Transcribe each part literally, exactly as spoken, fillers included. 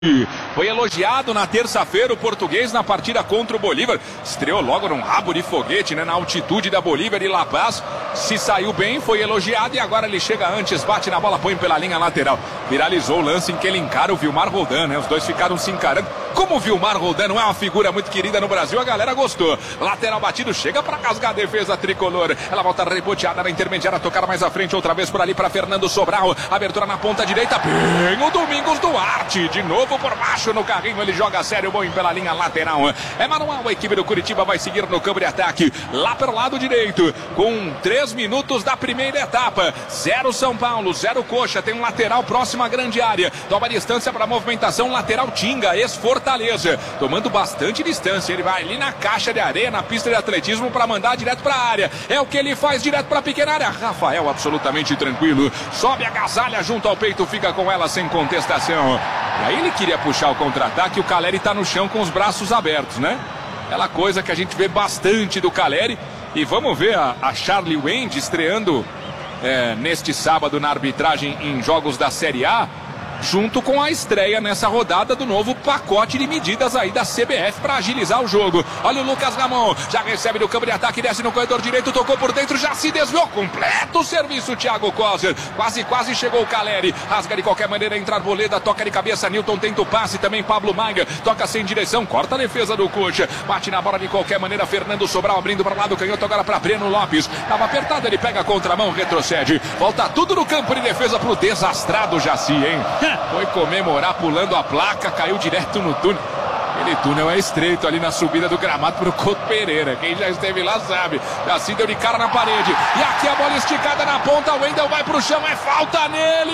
Foi elogiado na terça-feira o português na partida contra o Bolívar. Estreou logo num rabo de foguete, né, na altitude da Bolívar e La Paz. Se saiu bem, foi elogiado e agora ele chega antes, bate na bola, põe pela linha lateral. Viralizou o lance em que ele encara o Vilmar Roldan, né? Os dois ficaram se encarando. Como o Vilmar Roldan não é uma figura muito querida no Brasil, a galera gostou. Lateral batido, chega pra rasgar a defesa tricolor. Ela volta reboteada na intermediária, tocar mais à frente, outra vez por ali pra Fernando Sobral. Abertura na ponta direita, bem o Domingos Duarte. De novo por baixo no carrinho, ele joga sério, bom pela linha lateral. É manual, a equipe do Curitiba vai seguir no campo de ataque. Lá pelo lado direito, com três minutos da primeira etapa. Zero São Paulo, zero Coxa. Tem um lateral próximo à grande área. Toma distância para a movimentação, lateral Tinga, ex-Fortaleza. Tomando bastante distância, ele vai ali na caixa de areia, na pista de atletismo, para mandar direto para a área. É o que ele faz direto para a pequena área. Rafael absolutamente tranquilo. Sobe a agasalha junto ao peito, fica com ela sem contestação. E aí ele queria puxar o contra-ataque, o Caleri tá no chão com os braços abertos, né? Aquela coisa que a gente vê bastante do Caleri. E vamos ver a, a Charlie Wende estreando é, neste sábado na arbitragem em jogos da Série A, junto com a estreia nessa rodada do novo pacote de medidas aí da C B F para agilizar o jogo. Olha o Lucas Ramon, já recebe no campo de ataque, desce no corredor direito, tocou por dentro, já se desviou, completo o serviço, Thiago Kozer, quase, quase chegou o Caleri, rasga de qualquer maneira, entra Arboleda, toca de cabeça, Newton tenta o passe, também Pablo Maiga, toca sem direção, corta a defesa do Coxa, bate na bola de qualquer maneira, Fernando Sobral abrindo para o lado, canhoto agora para Breno Lopes, tava apertado, ele pega a contramão, retrocede, volta tudo no campo de defesa pro desastrado Jaci, hein? Foi comemorar pulando a placa, caiu direto no túnel. Aquele túnel é estreito ali na subida do gramado pro Couto Pereira. Quem já esteve lá sabe. Assim deu de cara na parede. E aqui a bola esticada na ponta. O Wendel vai pro chão. É falta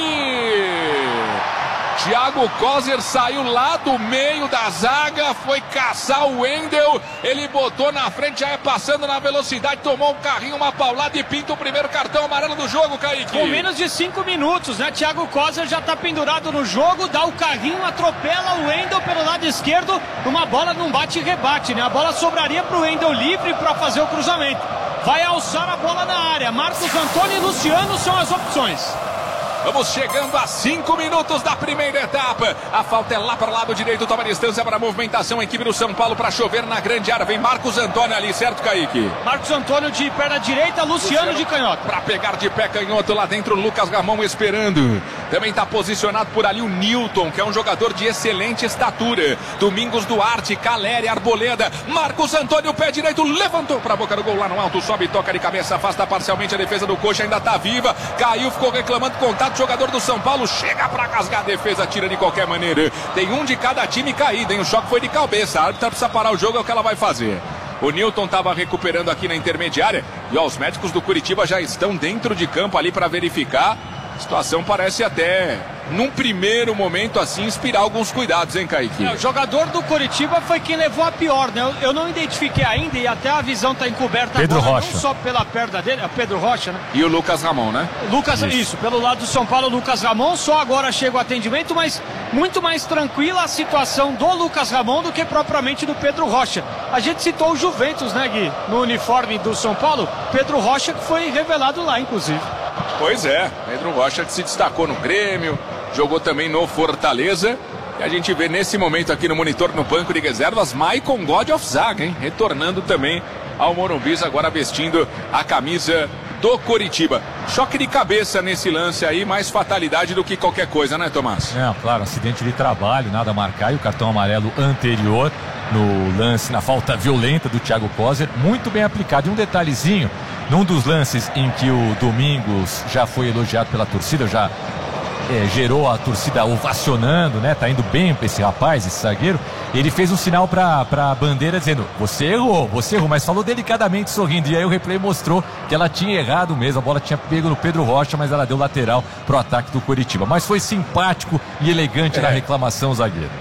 nele. Thiago Kozer saiu lá do meio da zaga, foi caçar o Wendel, ele botou na frente, já é passando na velocidade, tomou um carrinho, uma paulada e pinta o primeiro cartão amarelo do jogo, Kaique. Com menos de cinco minutos, né? Thiago Kozer já tá pendurado no jogo, dá o carrinho, atropela o Wendel pelo lado esquerdo, uma bola não bate e rebate, né? A bola sobraria pro Wendel livre para fazer o cruzamento. Vai alçar a bola na área, Marcos Antônio e Luciano são as opções. Vamos chegando a cinco minutos da primeira etapa. A falta é lá para o lado direito. Toma distância para a movimentação. A equipe do São Paulo para chover na grande área. Vem Marcos Antônio ali, certo, Kaique? Marcos Antônio de perna direita, Luciano, Luciano de canhota. Para pegar de pé canhoto lá dentro, Lucas Ramon esperando. Também está posicionado por ali o Newton, que é um jogador de excelente estatura. Domingos Duarte, Caleri, Arboleda. Marcos Antônio, pé direito, levantou para a boca do gol lá no alto. Sobe, toca de cabeça, afasta parcialmente a defesa do Coxa. Ainda está viva. Caiu, ficou reclamando contato. Jogador do São Paulo chega para rasgar a defesa, tira de qualquer maneira. Tem um de cada time caído, hein? O choque foi de cabeça. A árbitra precisa parar o jogo, é o que ela vai fazer. O Newton estava recuperando aqui na intermediária. E ó, os médicos do Curitiba já estão dentro de campo ali para verificar. A situação parece até, num primeiro momento assim, inspirar alguns cuidados, hein, Kaique? É, o jogador do Curitiba foi quem levou a pior, né? Eu, eu não identifiquei ainda e até a visão tá encoberta Pedro agora, Rocha. Não só pela perna dele, é Pedro Rocha, né? E o Lucas Ramon, né? Lucas, isso. isso, pelo lado do São Paulo, Lucas Ramon, só agora chega o atendimento, mas muito mais tranquila a situação do Lucas Ramon do que propriamente do Pedro Rocha. A gente citou o Juventus, né, Gui? No uniforme do São Paulo, Pedro Rocha que foi revelado lá, inclusive. Pois é, Pedro Rocha se destacou no Grêmio, jogou também no Fortaleza. E a gente vê nesse momento aqui no monitor, no banco de reservas, Maicon God of Zaga, hein? Retornando também ao Morumbi, agora vestindo a camisa do Coritiba. Choque de cabeça nesse lance aí, mais fatalidade do que qualquer coisa, né, Tomás? É, claro, acidente de trabalho, nada a marcar, e o cartão amarelo anterior no lance, na falta violenta do Thiago Kozer, muito bem aplicado. E um detalhezinho, num dos lances em que o Domingos já foi elogiado pela torcida, já é, gerou a torcida ovacionando, né? Tá indo bem pra esse rapaz, esse zagueiro. Ele fez um sinal pra, pra bandeira dizendo: você errou, você errou, mas falou delicadamente sorrindo. E aí o replay mostrou que ela tinha errado mesmo. A bola tinha pego no Pedro Rocha, mas ela deu lateral pro ataque do Curitiba. Mas foi simpático e elegante é. na reclamação, zagueiro.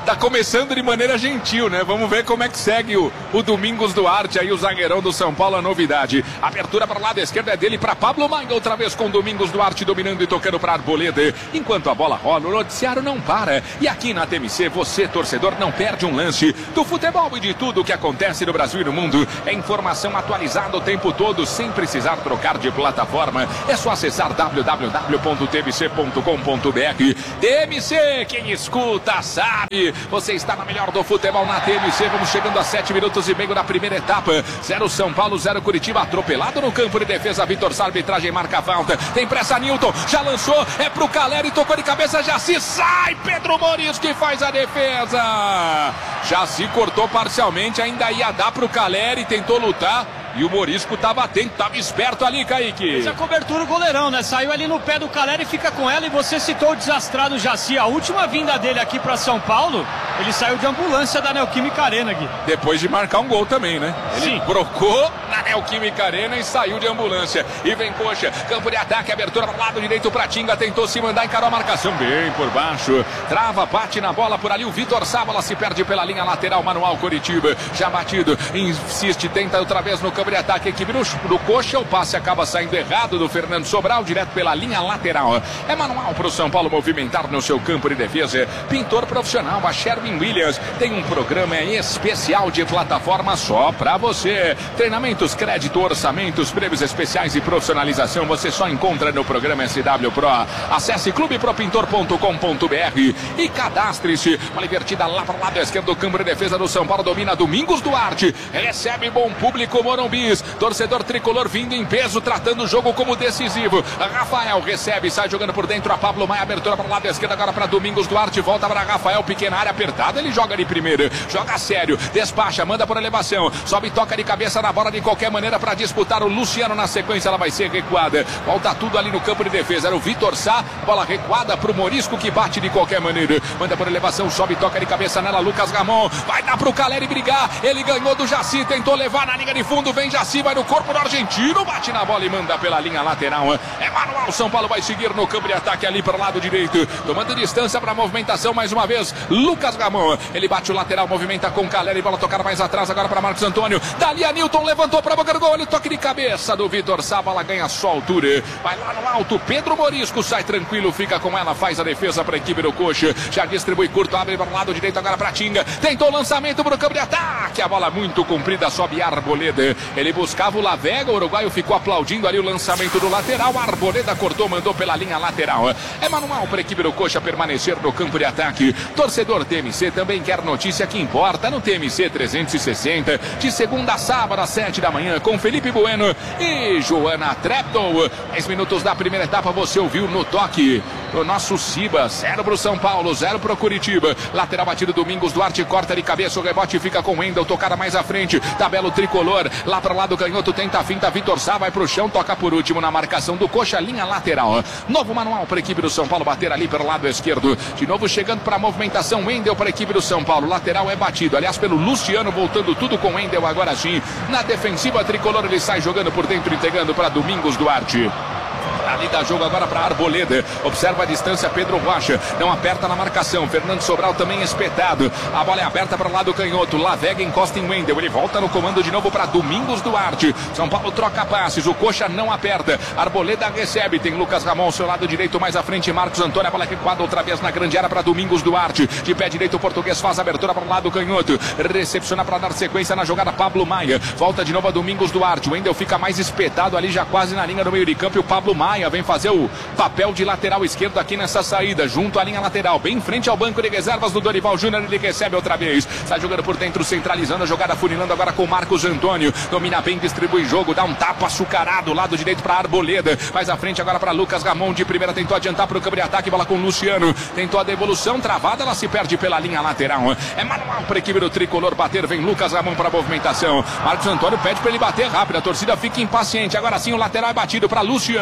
tá começando de maneira gentil, né? Vamos ver como é que segue o, o Domingos Duarte aí, o zagueirão do São Paulo, a novidade. Abertura para o lado esquerdo é dele para Pablo Maia, outra vez com Domingos Duarte dominando e tocando para Arboleda. Enquanto a bola rola, o noticiário não para. E aqui na T M C, você, torcedor, não perde um lance do futebol e de tudo o que acontece no Brasil e no mundo. É informação atualizada o tempo todo, sem precisar trocar de plataforma. É só acessar w w w ponto t m c ponto com ponto b r. T M C, quem escuta sabe. Você está na melhor do futebol na T M C. Vamos chegando a sete minutos e meio da primeira etapa. Zero São Paulo, zero Curitiba. Atropelado no campo de defesa. Vitor Sá, arbitragem marca a falta. Tem pressa Newton, já lançou. É pro Caleri, tocou de cabeça. Jaci sai. Pedro Morisco que faz a defesa. Jaci cortou parcialmente. Ainda ia dar pro Caleri. Tentou lutar. E o Morisco estava atento, estava esperto ali, Kaique. Fez a cobertura o goleirão, né? Saiu ali no pé do Caleri e fica com ela. E você citou o desastrado Jaci. A última vinda dele aqui para São Paulo, ele saiu de ambulância da Neoquímica Arena, Gui. Depois de marcar um gol também, né? Ele Sim. brocou na Neoquímica Arena e saiu de ambulância. E vem coxa, campo de ataque, abertura para o lado direito para Tinga. Tentou se mandar, encarou a marcação bem por baixo. Trava, bate na bola por ali. O Vitor Sá, bola se perde pela linha lateral. Manual Coritiba, já batido. Insiste, tenta outra vez no campo de ataque, equipe do, do coxa, o passe acaba saindo errado do Fernando Sobral, direto pela linha lateral. É manual para o São Paulo movimentar no seu campo de defesa. Pintor profissional, a Sherwin Williams, tem um programa especial de plataforma só para você. Treinamentos, crédito, orçamentos, prêmios especiais e profissionalização, você só encontra no programa S W Pro. Acesse clube pro pintor ponto com ponto b r e cadastre-se. Uma invertida lá para o lado esquerdo do campo de defesa do São Paulo, domina Domingos Duarte, recebe bom público Morumbis. Torcedor tricolor vindo em peso, tratando o jogo como decisivo. Rafael recebe, sai jogando por dentro a Pablo Maia, abertura para o lado esquerdo agora para Domingos Duarte, volta para Rafael, pequena área apertada, ele joga de primeira, joga sério, despacha, manda por elevação, sobe e toca de cabeça na bola de qualquer maneira para disputar o Luciano na sequência, ela vai ser recuada, volta tudo ali no campo de defesa, era o Vitor Sá, bola recuada para o Morisco que bate de qualquer maneira, manda por elevação, sobe e toca de cabeça nela, Lucas Gamon, vai dar para o Caleri brigar, ele ganhou do Jaci, tentou levar na linha de fundo, vem Jaci, vai no corpo do argentino, bate na bola e manda pela linha lateral. É manual, São Paulo vai seguir no campo de ataque ali para o lado direito, tomando distância para a movimentação mais uma vez. Lucas Gamon, ele bate o lateral, movimenta com Caleri, bola tocada mais atrás agora para Marcos Antônio. Dali a Newton levantou para a boca do gol, ele toque de cabeça do Vitor Sá, bola ganha só altura. Vai lá no alto, Pedro Morisco sai tranquilo, fica com ela, faz a defesa para a equipe do coxa. Já distribui curto, abre para o lado direito agora para Tinga. Tentou o lançamento para o campo de ataque, a bola muito comprida, sobe Arboleda. Ele buscava o Lavega, o uruguaio ficou aplaudindo ali o lançamento do lateral. A Arboleda cortou, mandou pela linha lateral. É manual para a equipe do coxa permanecer no campo de ataque. Torcedor T M C também quer notícia que importa no T M C trezentos e sessenta, de segunda a sábado às sete da manhã, com Felipe Bueno e Joana Treptow. dez minutos da primeira etapa, você ouviu no toque do nosso Ciba. Zero pro São Paulo, zero pro Curitiba. Lateral batido, Domingos Duarte corta de cabeça, o rebote fica com o Wendel, tocada mais à frente. Tabela o tricolor, lá para lá do canhoto, tenta a finta, Vitor Sá vai pro chão, toca por último na marcação do coxa, linha lateral. Novo manual para a equipe do São Paulo bater ali pelo lado esquerdo. De novo chegando para a movimentação, Wendel para a equipe do São Paulo. Lateral é batido, aliás, pelo Luciano, voltando tudo com Wendel agora sim. Na defensiva tricolor, ele sai jogando por dentro, entregando para Domingos Duarte. Ali dá jogo agora para Arboleda. Observa a distância, Pedro Rocha. Não aperta na marcação. Fernando Sobral também espetado. A bola é aberta para o lado canhoto. Lavega encosta em Wendel. Ele volta no comando de novo para Domingos Duarte. São Paulo troca passes. O coxa não aperta. Arboleda recebe. Tem Lucas Ramon ao seu lado direito. Mais à frente, Marcos Antônio. A bola recuada outra vez na grande área para Domingos Duarte. De pé direito, o português faz a abertura para o lado canhoto. Recepciona para dar sequência na jogada Pablo Maia. Volta de novo a Domingos Duarte. O Wendel fica mais espetado ali, já quase na linha do meio de campo. E o Pablo Maia vem fazer o papel de lateral esquerdo aqui nessa saída, junto à linha lateral, bem em frente ao banco de reservas do Dorival Júnior. Ele recebe outra vez, sai jogando por dentro, centralizando a jogada, funilando agora com Marcos Antônio, domina bem, distribui jogo, dá um tapa açucarado, lado direito para Arboleda, mais à frente agora para Lucas Ramon, de primeira tentou adiantar para o campo de ataque, bola com Luciano, tentou a devolução, travada, ela se perde pela linha lateral. É manual para a equipe do tricolor bater, vem Lucas Ramon para a movimentação, Marcos Antônio pede para ele bater rápido, a torcida fica impaciente, agora sim o lateral é batido para Luciano,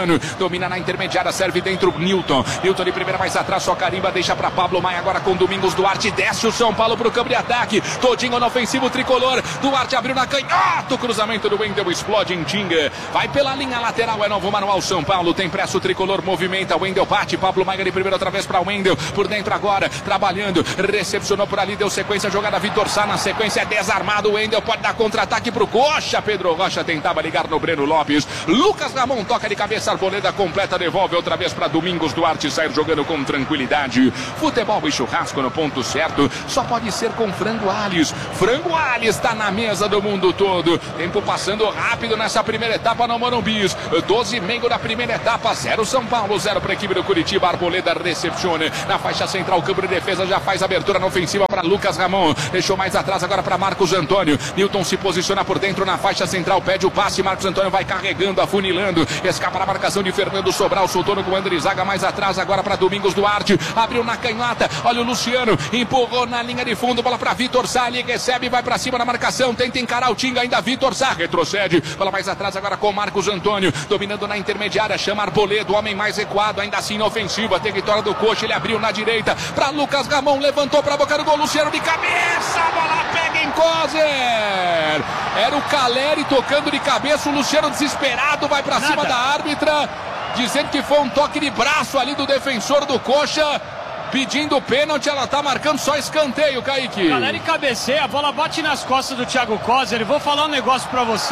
domina na intermediária, serve dentro Newton. Newton de primeira mais atrás, só carimba, deixa para Pablo Maia agora com Domingos Duarte. Desce o São Paulo pro campo de ataque. Todinho no ofensivo tricolor. Duarte abriu na canhota. O cruzamento do Wendel explode em Tinga. Vai pela linha lateral, é novo manual. São Paulo tem pressa, o tricolor movimenta. Wendel bate. Pablo Maia de primeira outra vez para Wendel. Por dentro agora, trabalhando. Recepcionou por ali, deu sequência. Jogada Vitor Sá na sequência. É desarmado. O Wendel pode dar contra-ataque pro Coxa. Pedro Rocha tentava ligar no Breno Lopes. Lucas Ramon toca de cabeça. Arboleda completa. Devolve outra vez para Domingos Duarte. Sair jogando com tranquilidade. Futebol e churrasco no ponto certo. Só pode ser com Frango Alhes. Frango Alhes está na mesa do mundo todo. Tempo passando rápido nessa primeira etapa no Morumbi. doze e meio da primeira etapa. Zero São Paulo, zero para a equipe do Curitiba. Arboleda recepciona na faixa central. Campo de defesa já faz abertura na ofensiva para Lucas Ramon. Deixou mais atrás agora para Marcos Antônio. Newton se posiciona por dentro na faixa central. Pede o passe. Marcos Antônio vai carregando, afunilando. Escapa na marcação de Fernando Sobral. Soltou no comando de zaga mais atrás agora para Domingos Duarte. Abriu na canhota. Olha o Luciano. Empurrou na linha de fundo. Bola para Vitor Sá. Ali recebe, vai para cima na marcação. Tenta encarar o Tinga. Ainda Vitor Sá. Retrocede. Bola mais atrás agora com Marcos Antônio. Dominando na intermediária. Chama Arboleda. O homem mais recuado. Ainda assim na ofensiva. Território do Coxa. Ele abriu na direita para Lucas Ramon. Levantou para a boca do gol. Luciano de cabeça. A bola pega em Coser. Era o Caleri tocando de cabeça. O Luciano desesperado. Vai para cima da árbitra. Dizendo que foi um toque de braço ali do defensor do Coxa. Pedindo pênalti, ela tá marcando só escanteio, Kaique. Caleri cabeceia, a bola bate nas costas do Thiago Coser. Vou falar um negócio pra você.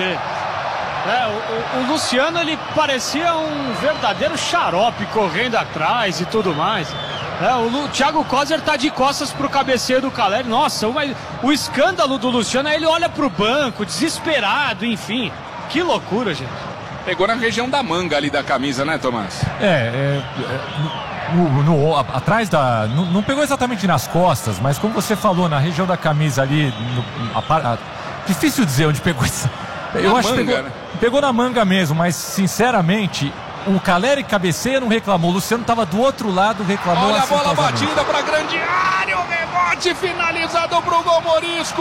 É, o, o, o Luciano, ele parecia um verdadeiro xarope correndo atrás e tudo mais. É, o, Lu, o Thiago Coser tá de costas pro cabeceio do Caleri. Nossa, uma, o escândalo do Luciano, ele olha pro banco, desesperado, enfim. Que loucura, gente. Pegou na região da manga ali da camisa, né, Tomás? É, é, é no, no, atrás da... Não, não pegou exatamente nas costas, mas como você falou, na região da camisa ali... No, a, a, difícil dizer onde pegou isso. Eu na acho manga, que pegou, né? pegou na manga mesmo, mas sinceramente... O Caleri cabeceia, não reclamou. O Luciano estava do outro lado, reclamou. Olha a bola batida para grande área. O rebote finalizado pro gol Morisco.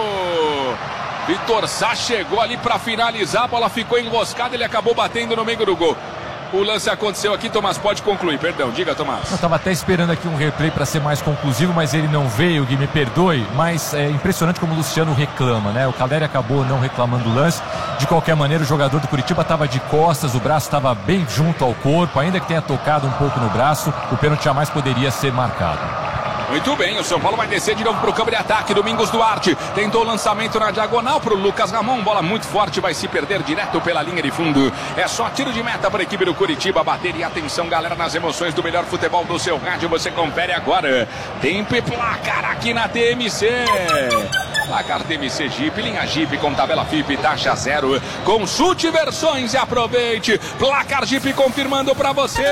Vitor Sá chegou ali para finalizar. A bola ficou enroscada. Ele acabou batendo no meio do gol. O lance aconteceu aqui, Tomás, pode concluir, perdão, diga, Tomás. Eu estava até esperando aqui um replay para ser mais conclusivo, mas ele não veio, Gui, me perdoe, mas é impressionante como o Luciano reclama, né? O Caleri acabou não reclamando o lance, de qualquer maneira o jogador do Curitiba estava de costas, o braço estava bem junto ao corpo, ainda que tenha tocado um pouco no braço, o pênalti jamais poderia ser marcado. Muito bem, o São Paulo vai descer de novo para o campo de ataque. Domingos Duarte tentou o lançamento na diagonal para o Lucas Ramon. Bola muito forte, vai se perder direto pela linha de fundo. É só tiro de meta para a equipe do Curitiba bater. E atenção, galera, nas emoções do melhor futebol do seu rádio. Você confere agora. Tempo e placar aqui na T M C. Placar T M C Jeep, linha Jeep com tabela F I P, taxa zero. Consulte versões e aproveite. Placar Jeep confirmando para você.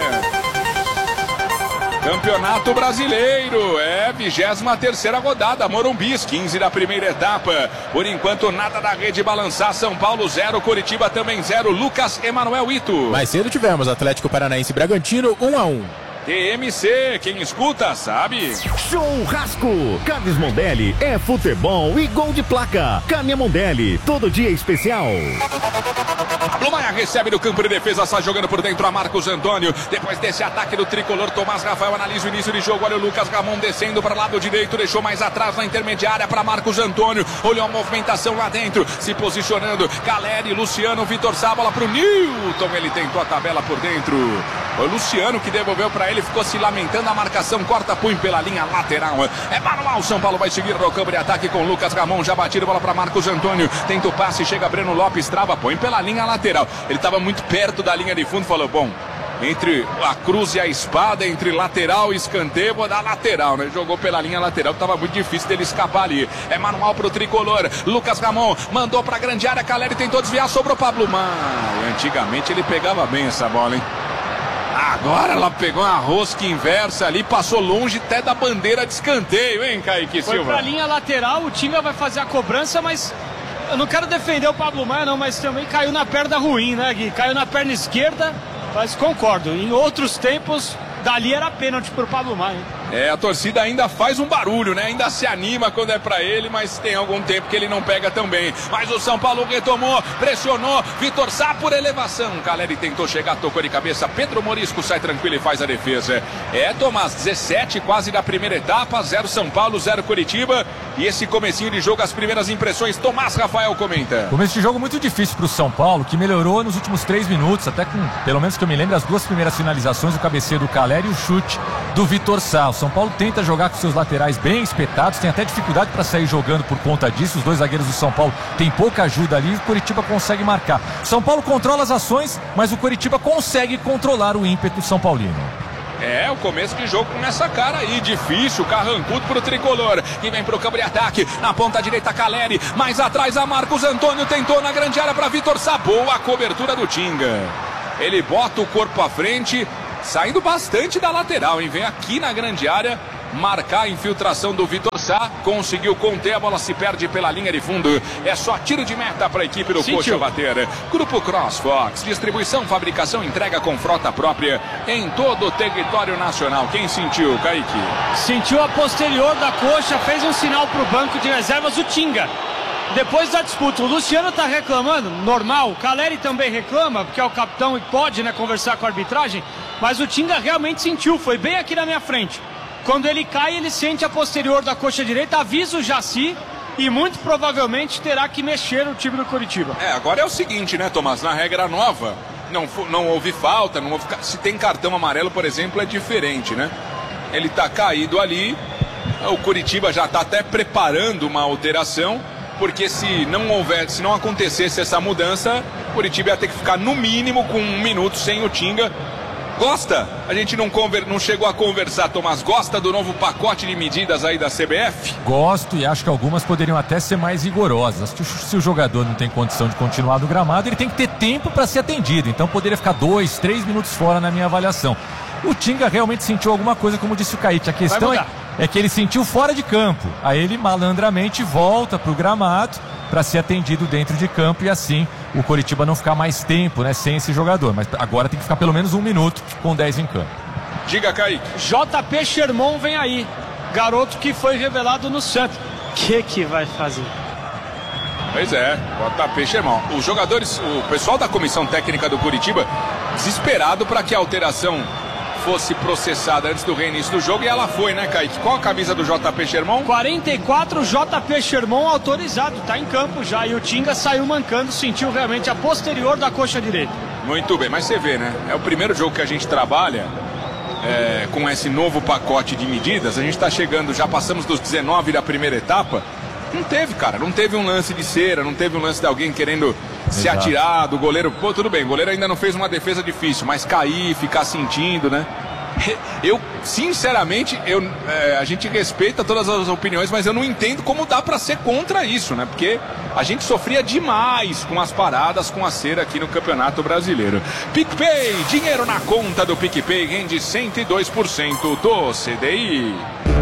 Campeonato Brasileiro, é vigésima terceira rodada, Morumbis, quinze da primeira etapa. Por enquanto, nada da rede balançar. São Paulo zero, Curitiba também zero. Lucas Emanuel Ito. Mais cedo tivemos Atlético Paranaense e Bragantino um a um. T M C, quem escuta sabe. Churrasco, Carnes Mondelli é futebol e gol de placa. Carne Mondelli, todo dia especial. Pablo Maia recebe do campo de defesa, sai jogando por dentro a Marcos Antônio. Depois desse ataque do tricolor, Tomás Rafael analisa o início de jogo. Olha o Lucas Ramon descendo para o lado direito, deixou mais atrás na intermediária para Marcos Antônio. Olhou a movimentação lá dentro, se posicionando. Caleri, Luciano, Vitor Sá, bola para o Newton. Ele tentou a tabela por dentro. O Luciano que devolveu para ele, ficou se lamentando. A marcação corta punho pela linha lateral. É manual, São Paulo vai seguir no campo de ataque com Lucas Ramon. Já batido, bola para Marcos Antônio. Tenta o passe, chega Breno Lopes, trava, põe pela linha lateral. Ele estava muito perto da linha de fundo, falou, bom, entre a cruz e a espada, entre lateral e escanteio, vou dar lateral, né? Jogou pela linha lateral, estava muito difícil dele escapar ali. É manual pro tricolor. Lucas Ramon mandou pra grande área, Caleri tentou desviar, sobrou Pablo Maia. Antigamente ele pegava bem essa bola, hein? Agora ela pegou uma rosca inversa ali, passou longe até da bandeira de escanteio, hein, Kaique Silva? Foi pra linha lateral, o Tinga vai fazer a cobrança, mas eu não quero defender o Pablo Maia não, mas também caiu na perna ruim, né, Gui? Caiu na perna esquerda, mas concordo, em outros tempos, dali era pênalti pro Pablo Maia, hein? É, a torcida ainda faz um barulho, né? Ainda se anima quando é pra ele, mas tem algum tempo que ele não pega tão bem. Mas o São Paulo retomou, pressionou, Vitor Sá por elevação. Caleri tentou chegar, tocou de cabeça, Pedro Morisco sai tranquilo e faz a defesa. É, Tomás, dezessete quase da primeira etapa, zero São Paulo, zero Curitiba. E esse comecinho de jogo, as primeiras impressões, Tomás Rafael comenta. Começo de jogo muito difícil pro São Paulo, que melhorou nos últimos três minutos, até com, pelo menos que eu me lembro, as duas primeiras finalizações, o cabeceio do Caleri e o chute do Vitor Sá. O São Paulo tenta jogar com seus laterais bem espetados, tem até dificuldade para sair jogando por conta disso. Os dois zagueiros do São Paulo têm pouca ajuda ali e o Coritiba consegue marcar. São Paulo controla as ações, mas o Coritiba consegue controlar o ímpeto são paulino. É, o começo de jogo com essa cara aí, difícil, carrancudo pro tricolor, que vem pro campo de ataque, na ponta direita Caleri, mais atrás a Marcos Antônio, tentou na grande área para Vitor Sá, boa a cobertura do Tinga. Ele bota o corpo à frente, saindo bastante da lateral, hein? Vem aqui na grande área, marcar a infiltração do Vitor Sá, conseguiu conter, a bola se perde pela linha de fundo, é só tiro de meta para a equipe do Coxa bater. Grupo CrossFox, distribuição, fabricação, entrega com frota própria em todo o território nacional. Quem sentiu, Kaique? Sentiu a posterior da coxa, fez um sinal pro banco de reservas, o Tinga. Depois da disputa, o Luciano tá reclamando, normal, o Caleri também reclama, porque é o capitão e pode, né, conversar com a arbitragem, mas o Tinga realmente sentiu, foi bem aqui na minha frente. Quando ele cai, ele sente a posterior da coxa direita, avisa o Jaci e muito provavelmente terá que mexer o time do Coritiba. É, agora é o seguinte, né, Tomás, na regra nova, não, não houve falta, não houve, se tem cartão amarelo, por exemplo, é diferente, né? Ele tá caído ali, o Coritiba já tá até preparando uma alteração, porque se não houver, se não acontecesse essa mudança, o Coritiba ia ter que ficar no mínimo com um minuto sem o Tinga. Gosta? A gente não, conver... não chegou a conversar, Tomás. Gosta do novo pacote de medidas aí da C B F? Gosto e acho que algumas poderiam até ser mais rigorosas. Se o jogador não tem condição de continuar no gramado, ele tem que ter tempo para ser atendido. Então poderia ficar dois, três minutos fora na minha avaliação. O Tinga realmente sentiu alguma coisa, como disse o Kaique. A questão é, é que ele sentiu fora de campo. Aí ele malandramente volta para o gramado para ser atendido dentro de campo e assim o Coritiba não ficar mais tempo, né, sem esse jogador. Mas agora tem que ficar pelo menos um minuto com dez em campo. Diga, Kaique. J P Sherman vem aí, garoto que foi revelado no Santos. O que que vai fazer? Pois é, J P Sherman. Os jogadores, o pessoal da comissão técnica do Coritiba, desesperado para que a alteração fosse processada antes do reinício do jogo, e ela foi, né, Kaique? Qual a camisa do J P Sherman? quarenta e quatro, J P Sherman autorizado, tá em campo já, e o Tinga saiu mancando, sentiu realmente a posterior da coxa direita. Muito bem, mas você vê, né? É o primeiro jogo que a gente trabalha é, com esse novo pacote de medidas. A gente tá chegando, já passamos dos dezenove da primeira etapa. Não teve, cara, não teve um lance de cera, não teve um lance de alguém querendo se Exato. atirar do goleiro. Pô, tudo bem, o goleiro ainda não fez uma defesa difícil, mas cair, ficar sentindo, né? Eu, sinceramente, eu, é, a gente respeita todas as opiniões, mas eu não entendo como dá pra ser contra isso, né? Porque a gente sofria demais com as paradas, com a cera aqui no Campeonato Brasileiro. PicPay, dinheiro na conta do PicPay rende cento e dois por cento do C D I.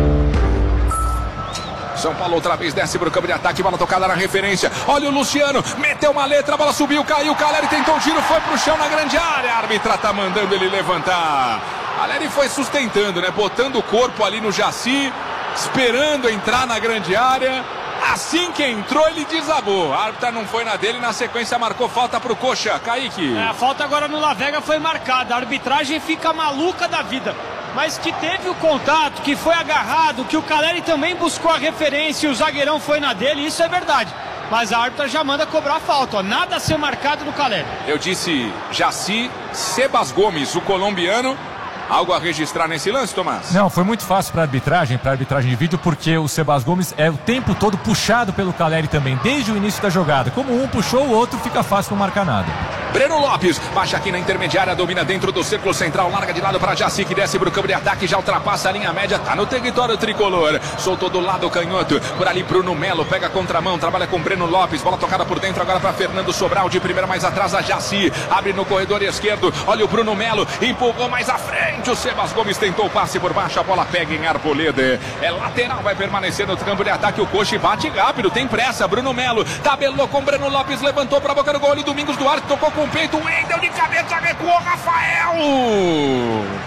São Paulo outra vez desce para o campo de ataque, bola tocada na referência. Olha o Luciano, meteu uma letra, a bola subiu, caiu. Caleri tentou o giro, foi pro chão na grande área. A árbitra tá mandando ele levantar. Caleri foi sustentando, né? Botando o corpo ali no Jaci, esperando entrar na grande área. Assim que entrou, ele desabou. A árbitra não foi na dele, na sequência marcou falta pro Coxa. Kaique. É, a falta agora no La Vega foi marcada. A arbitragem fica maluca da vida. Mas que teve o contato, que foi agarrado, que o Caleri também buscou a referência e o zagueirão foi na dele, isso é verdade. Mas a árbitra já manda cobrar a falta, ó. Nada a ser marcado no Caleri. Eu disse Jaci Sebas Gomes, o colombiano. Algo a registrar nesse lance, Tomás? Não, foi muito fácil para a arbitragem, para a arbitragem de vídeo, porque o Sebas Gomes é o tempo todo puxado pelo Caleri também, desde o início da jogada. Como um puxou, o outro fica fácil não marcar nada. Breno Lopes, baixa aqui na intermediária, domina dentro do círculo central, larga de lado para Jaci, que desce para o campo de ataque, já ultrapassa a linha média, tá no território tricolor, soltou do lado canhoto, por ali Bruno Melo, pega a contramão, trabalha com Breno Lopes, bola tocada por dentro agora para Fernando Sobral, de primeira mais atrás a Jaci, abre no corredor esquerdo, olha o Bruno Melo, empurrou mais à frente, o Sebas Gomes tentou o passe por baixo, a bola pega em Arboleda, é lateral, vai permanecer no campo de ataque, o Coxa bate rápido, tem pressa, Bruno Melo, tabelou com Breno Lopes, levantou para a boca do gol, e Domingos Duarte tocou com o peito, o Wendel de cabeça recuou, Rafael!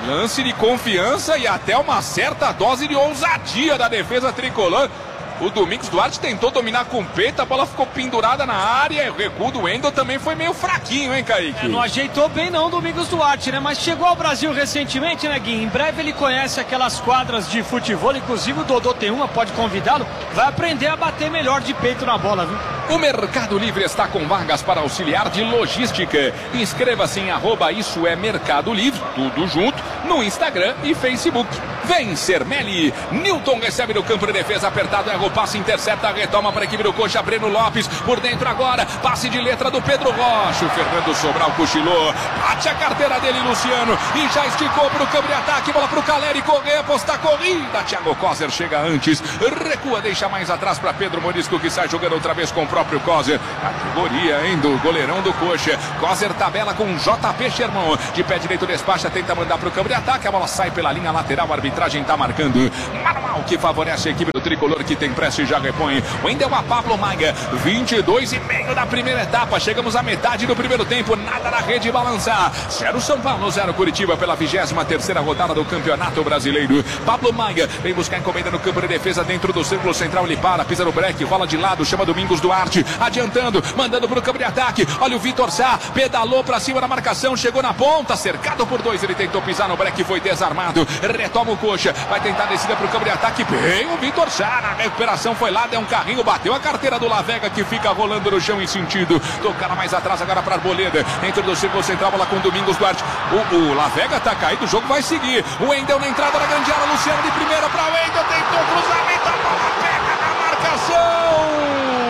Lance de confiança e até uma certa dose de ousadia da defesa tricolor. O Domingos Duarte tentou dominar com o peito, a bola ficou pendurada na área. O recuo do Wendel também foi meio fraquinho, hein, Kaique? É, não ajeitou bem não o Domingos Duarte, né? Mas chegou ao Brasil recentemente, né, Gui? Em breve ele conhece aquelas quadras de futebol, inclusive o Dodô tem uma, pode convidá-lo. Vai aprender a bater melhor de peito na bola, viu? O Mercado Livre está com vagas para auxiliar de logística. Inscreva-se em arroba Isso é Mercado Livre, tudo junto, no Instagram e Facebook. Vem Sermelli. Newton recebe no campo de defesa apertado, erra o passe, intercepta, retoma para a equipe do Coxa. Breno Lopes por dentro agora, passe de letra do Pedro Rocha. O Fernando Sobral cochilou, bate a carteira dele, Luciano, e já esticou para o campo de ataque, bola para o Caleri correr, apostar corrida. Thiago Coser chega antes, recua, deixa mais atrás para Pedro Morisco, que sai jogando outra vez com o próprio Coser. Categoria, hein, do goleirão do Coxa. Coser tabela com J P Sherman, de pé direito despacha, tenta mandar para o campo de ataque, a bola sai pela linha lateral, a arbitragem está marcando manual que favorece a equipe do tricolor, que tem pressa e já repõe. Wendel a Pablo Maga, vinte e dois e meio da primeira etapa, chegamos à metade do primeiro tempo, nada na rede balançar. Zero São Paulo, zero Curitiba pela vigésima terceira rodada do Campeonato Brasileiro. Pablo Maga vem buscar encomenda no campo de defesa dentro do círculo central, ele para, pisa no breque, rola de lado, chama Domingos Duarte, adiantando, mandando para o campo de ataque. Olha o Vitor Sá, pedalou para cima da marcação, chegou na ponta, cercado por dois, ele tentou pisar no breque, foi desarmado, retoma o Coxa, vai tentar descida para o campo de ataque, bem o Vitor Sá, na recuperação foi lá, deu um carrinho, bateu a carteira do Lavega, que fica rolando no chão em sentido, tocaram mais atrás agora para Arboleda, dentro do círculo central, bola com Domingos Duarte, o, o Lavega tá caído, o jogo vai seguir, o Wendel na entrada da grande área, Luciano de primeira para o Wendel, tentou cruzamento, a bola pega na marcação.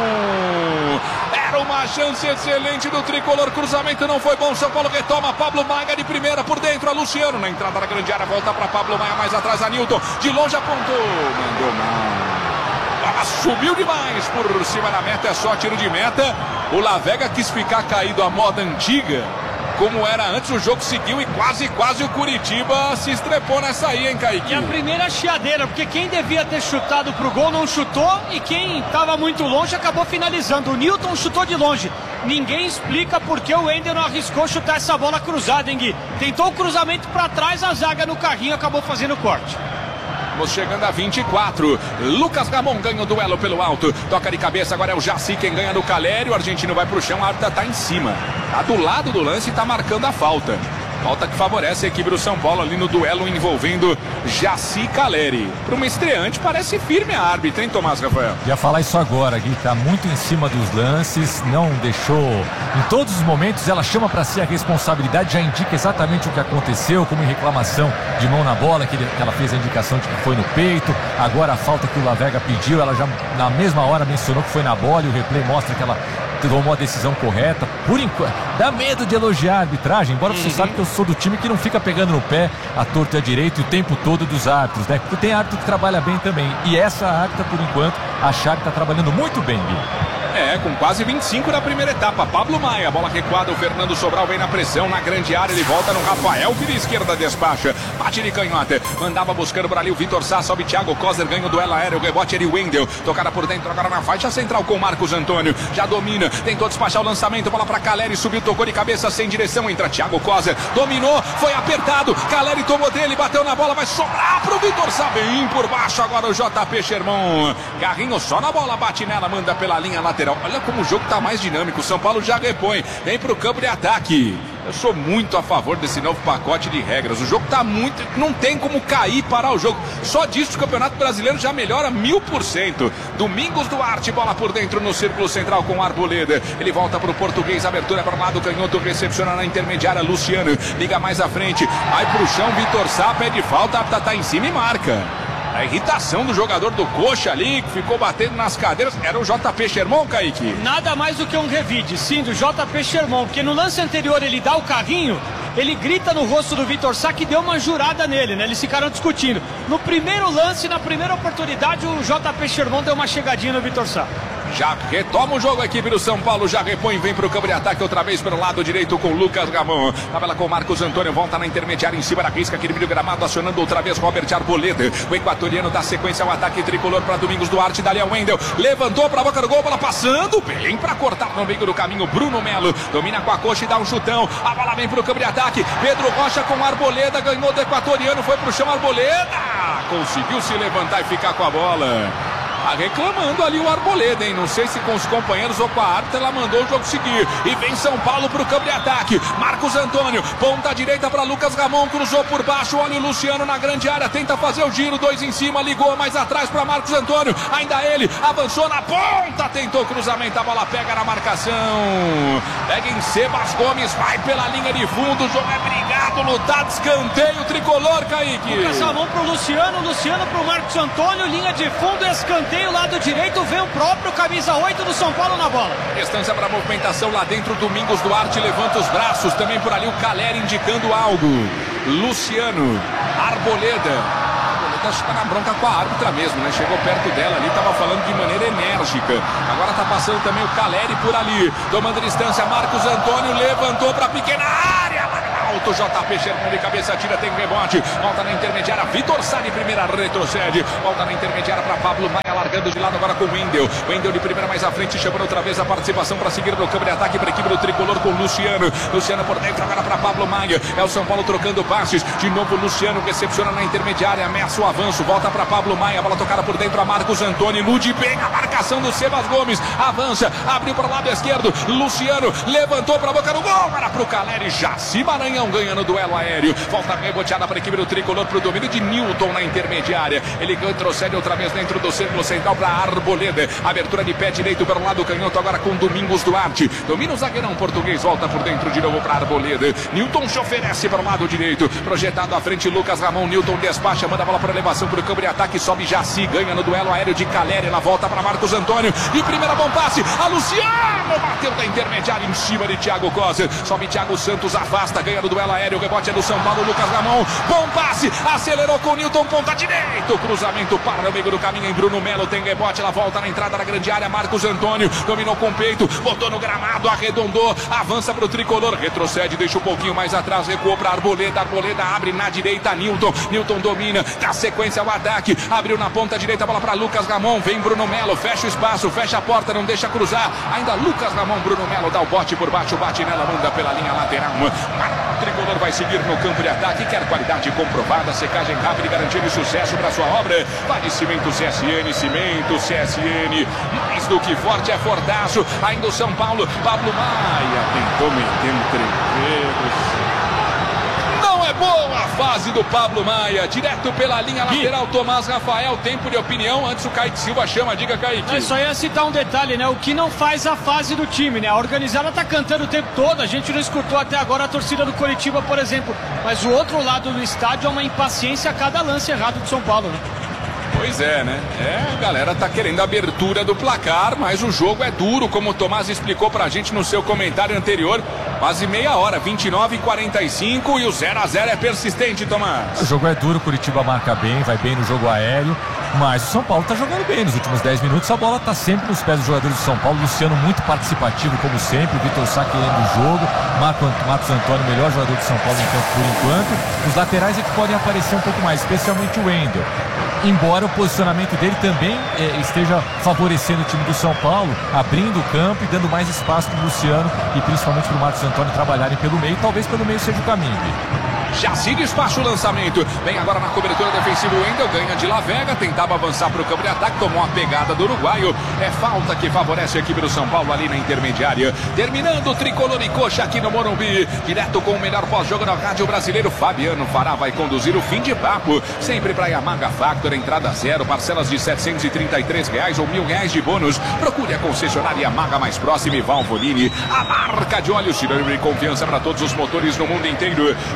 Era uma chance excelente do tricolor, cruzamento não foi bom, São Paulo retoma, Pablo Maga de primeira por dentro, a Luciano na entrada da grande área, volta para Pablo Maga, mais atrás a Newton, de longe apontou, mandou mal, ela subiu demais por cima da meta, é só tiro de meta. O Lavega quis ficar caído à moda antiga, como era antes, o jogo seguiu e quase, quase o Curitiba se estrepou nessa aí, hein, Kaique? E a primeira chiadeira, porque quem devia ter chutado pro gol não chutou e quem estava muito longe acabou finalizando. O Newton chutou de longe. Ninguém explica por que o Wendel não arriscou chutar essa bola cruzada, hein, Gui? Tentou o cruzamento para trás, a zaga no carrinho acabou fazendo o corte. Estamos chegando a vinte e quatro. Lucas Ramon ganha o duelo pelo alto. Toca de cabeça, agora é o Jaci quem ganha no Caleri. O argentino vai pro chão, a árbitra tá em cima. Tá do lado do lance e tá marcando a falta. Falta que favorece a equipe do São Paulo ali no duelo envolvendo Jaci Caleri. Para uma estreante parece firme a árbitra, hein, Tomás Rafael? Ia falar isso agora, Gui, tá muito em cima dos lances, não deixou, em todos os momentos ela chama para si a responsabilidade, já indica exatamente o que aconteceu, como em reclamação de mão na bola, que, ele, que ela fez a indicação de que foi no peito, agora a falta que o Lavega pediu, ela já na mesma hora mencionou que foi na bola e o replay mostra que ela tomou a decisão correta. Por enquanto, dá medo de elogiar a arbitragem, embora você uhum. sabe que eu sou do time que não fica pegando no pé a torta e a direita o tempo todo dos árbitros, né? Porque tem árbitro que trabalha bem também. E essa árbitra, por enquanto, a Chave está trabalhando muito bem, Gui. É, com quase vinte e cinco da primeira etapa. Pablo Maia, bola recuada, o Fernando Sobral vem na pressão, na grande área, ele volta no Rafael, que de esquerda despacha, bate de canhota, mandava buscando por ali o Vitor Sá, sobe Thiago Coser, ganha o duelo aéreo, o rebote ele, Wendel, tocada por dentro, agora na faixa central com o Marcos Antônio, já domina, tentou despachar o lançamento, bola pra Caleri, subiu, tocou de cabeça, sem direção, entra Thiago Coser, dominou, foi apertado, Caleri tomou dele, bateu na bola, vai sobrar pro Vitor Sá, bem por baixo, agora o J P Sherman, Carrinho só na bola, bate nela, manda pela linha lateral. Olha como o jogo tá mais dinâmico, o São Paulo já repõe, vem pro campo de ataque. Eu sou muito a favor desse novo pacote de regras, o jogo tá muito, não tem como cair e parar o jogo, só disso o Campeonato Brasileiro já melhora mil por cento. Domingos Duarte, bola por dentro no círculo central com Arboleda, ele volta pro português, abertura para o lado, canhoto, recepciona na intermediária, Luciano, liga mais à frente, vai pro chão, Vitor Sá, pede falta, a tá em cima e marca. A irritação do jogador do Coxa ali, que ficou batendo nas cadeiras, era o J P Sherman, Kaique? Nada mais do que um revide, sim, do J P Sherman, porque no lance anterior ele dá o carrinho, ele grita no rosto do Vitor Sá que deu uma jurada nele, né? Eles ficaram discutindo. No primeiro lance, na primeira oportunidade, o J P Sherman deu uma chegadinha no Vitor Sá. Já retoma o jogo a equipe do São Paulo, já repõe, vem pro campo de ataque outra vez pelo lado direito com Lucas Ramon. Tabela com Marcos Antônio, volta na intermediária em cima da risca, aquele vídeo gramado, acionando outra vez Robert Arboleda. O equatoriano dá sequência ao ataque tricolor para Domingos Duarte, dali ao Wendel. Levantou para a boca do gol, bola passando bem para cortar no meio do caminho. Bruno Melo domina com a coxa e dá um chutão. A bola vem pro campo de ataque. Pedro Rocha com Arboleda, ganhou do equatoriano, foi pro chão Arboleda. Conseguiu se levantar e ficar com a bola. Tá reclamando ali o Arboleda, hein? Não sei se com os companheiros ou com a árbitra, ela mandou o jogo seguir. E vem São Paulo pro campo de ataque. Marcos Antônio, ponta direita para Lucas Ramon, cruzou por baixo. Olha o Luciano na grande área, tenta fazer o giro, dois em cima, ligou mais atrás para Marcos Antônio. Ainda ele, avançou na ponta, tentou cruzamento, a bola pega na marcação. Pega em Sebas Gomes, vai pela linha de fundo, o jogo é brigado, lutado, escanteio tricolor, Kaique. Lucas Ramon pro Luciano, Luciano pro Marcos Antônio, linha de fundo, escanteio. Tem o lado direito, vem o próprio camisa oito do São Paulo na bola. Distância para movimentação lá dentro, Domingos Duarte levanta os braços, também por ali o Caleri indicando algo. Luciano, Arboleda. Arboleda acho que tá na bronca com a árbitra mesmo, né? Chegou perto dela ali, tava falando de maneira enérgica. Agora tá passando também o Caleri por ali, tomando distância, Marcos Antônio levantou para pequena área. Alto, J P chegando de cabeça, tira, tem rebote, volta na intermediária, Vitor Sá de primeira, retrocede, volta na intermediária para Pablo Maia, largando de lado agora com o Wendel, Wendel de primeira mais à frente, chamando outra vez a participação para seguir no campo de ataque para a equipe do tricolor com Luciano, Luciano por dentro agora para Pablo Maia, é o São Paulo trocando passes, de novo Luciano recepciona na intermediária, ameaça o avanço, volta para Pablo Maia, bola tocada por dentro a Marcos Antônio, ilude bem a marcação do Sebas Gomes, avança, abriu para o lado esquerdo, Luciano levantou para a boca do gol, para pro Caleri, Jaci Maranhão ganhando o duelo aéreo, volta reboteada para a equipe do tricolor pro domínio de Newton na intermediária, ele retrocede outra vez dentro do círculo central para Arboleda, abertura de pé direito pelo lado canhoto agora com Domingos Duarte, domina o zagueirão português, volta por dentro de novo para Arboleda, Newton se oferece para o lado direito, projetado à frente Lucas Ramon, Newton despacha, manda a bola para elevação para o campo de ataque, sobe Jaci, ganha no duelo aéreo de Caleri, ela volta para Marcos Antônio, e primeira bom passe, a Luciano bateu da intermediária em cima de Thiago Coser, sobe Thiago Santos, afasta, ganha no duelo aéreo, o rebote é do São Paulo, Lucas Ramon, bom passe, acelerou com o Newton, ponta direito, cruzamento para o meio do caminho em Bruno Melo, tem rebote, ela volta na entrada da grande área, Marcos Antônio, dominou com o peito, botou no gramado, arredondou, avança para o tricolor, retrocede, deixa um pouquinho mais atrás, recuou para Arboleda, Arboleda abre na direita, Newton, Newton domina, dá sequência ao ataque, abriu na ponta direita, bola para Lucas Ramon, vem Bruno Melo, fecha o espaço, fecha a porta, não deixa cruzar, ainda Lucas Ramon, Bruno Melo dá o bote por baixo, bate nela, manda pela linha lateral, o tricolor vai seguir no campo de ataque, quer qualidade comprovada, secagem rápida e garantia de sucesso para sua obra, vai de cimento C S N, cimento C S N, mais do que forte é fortaço, ainda o São Paulo, Pablo Maia, tentou meter um treveiro. Não é boa a fase do Pablo Maia, direto pela linha lateral, Tomás Rafael, tempo de opinião, antes o Kaique Silva chama, diga Kaique. É só ia citar um detalhe, né, o que não faz a fase do time, né, a organizada tá cantando o tempo todo, a gente não escutou até agora a torcida do Coritiba, por exemplo, mas o outro lado do estádio é uma impaciência a cada lance errado do São Paulo, né. Pois é, né? É, a galera tá querendo a abertura do placar, mas o jogo é duro, como o Tomás explicou pra gente no seu comentário anterior. Quase meia hora, vinte e nove e quarenta e cinco, e o zero a zero é persistente, Tomás. O jogo é duro, o Curitiba marca bem, vai bem no jogo aéreo, mas o São Paulo tá jogando bem nos últimos dez minutos, a bola tá sempre nos pés dos jogadores do São Paulo, Luciano muito participativo como sempre, o Vitor Sá querendo o jogo, Marco, Marcos Antônio, melhor jogador do São Paulo em campo por enquanto. Os laterais é que podem aparecer um pouco mais, especialmente o Wendel. Embora o posicionamento dele também eh, esteja favorecendo o time do São Paulo, abrindo o campo e dando mais espaço para o Luciano e principalmente para o Marcos Antônio trabalharem pelo meio, talvez pelo meio seja o caminho. Já se despacha o lançamento, vem agora na cobertura defensiva o Wendel, ganha de Lavega, tentava avançar para o campo de ataque, tomou a pegada do uruguaio, é falta que favorece a equipe do São Paulo ali na intermediária, terminando o tricolor e coxa aqui no Morumbi, direto com o melhor pós-jogo na rádio brasileiro, Fabiano Fará vai conduzir o fim de papo, sempre para Yamaha Factor, entrada zero, parcelas de setecentos e trinta e três reais ou mil reais de bônus, procure a concessionária Yamaha mais próxima e Valvoline, a marca de óleo sinônimo de confiança para todos os motores no mundo inteiro, Val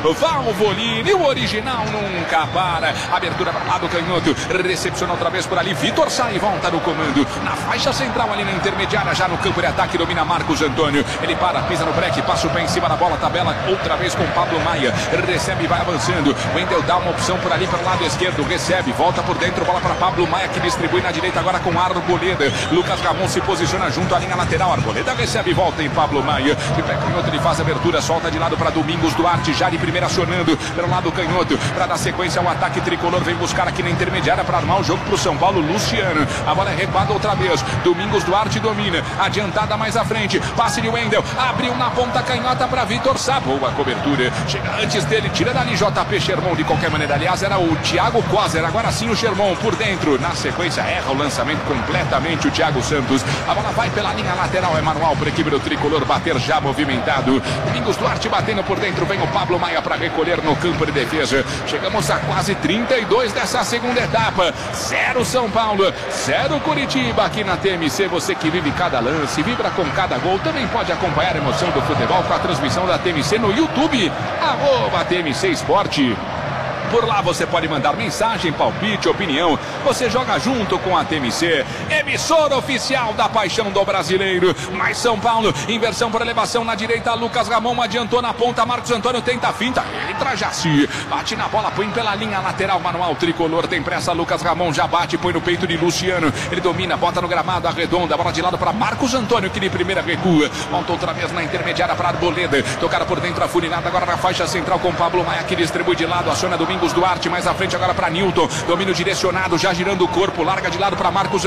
Salvolini, o original nunca para. Abertura para o lado canhoto, recepciona outra vez por ali. Vitor sai e volta no comando. Na faixa central ali na intermediária, já no campo de ataque, domina Marcos Antônio. Ele para, pisa no breque, passa o pé em cima da bola, tabela outra vez com Pablo Maia. Recebe e vai avançando. Wendel dá uma opção por ali para o lado esquerdo, recebe, volta por dentro, bola para Pablo Maia que distribui na direita agora com Arboleda. Lucas Ramon se posiciona junto à linha lateral. Arboleda recebe e volta em Pablo Maia. De pé canhoto ele faz a abertura, solta de lado para Domingos Duarte, já de primeira acionando pelo lado canhoto para dar sequência ao ataque tricolor. Vem buscar aqui na intermediária para armar o jogo para o São Paulo. Luciano, a bola é recuada outra vez. Domingos Duarte domina, adiantada mais à frente. Passe de Wendel, abriu na ponta canhota para Vitor Sá. Boa cobertura, chega antes dele, tira dali J P Sherman de qualquer maneira. Aliás, era o Thiago Coser, agora sim o Sherman por dentro. Na sequência, erra o lançamento completamente o Thiago Santos. A bola vai pela linha lateral, é manual para a equipe do tricolor bater já movimentado. Domingos Duarte batendo por dentro, vem o Pablo Maia para recolher no campo de defesa. Chegamos a quase trinta e dois dessa segunda etapa. Zero São Paulo, zero Curitiba aqui na T M C. Você que vive cada lance, vibra com cada gol, também pode acompanhar a emoção do futebol com a transmissão da T M C no YouTube, arroba T M C Esporte. Por lá você pode mandar mensagem, palpite, opinião. Você joga junto com a T M C, emissora oficial da paixão do brasileiro. Mais São Paulo, inversão por elevação na direita. Lucas Ramon adiantou na ponta. Marcos Antônio tenta a finta. Entra Jaci, bate na bola, põe pela linha lateral. Manual tricolor, tem pressa. Lucas Ramon já bate, põe no peito de Luciano. Ele domina, bota no gramado, arredonda. Bola de lado para Marcos Antônio, que de primeira recua. Volta outra vez na intermediária para Arboleda. Tocada por dentro, afurinada agora na faixa central com Pablo Maia, que distribui de lado. Aciona Domingos Duarte, mais à frente agora para Nilton. Domínio direcionado, já girando o corpo. Larga de lado para Marcos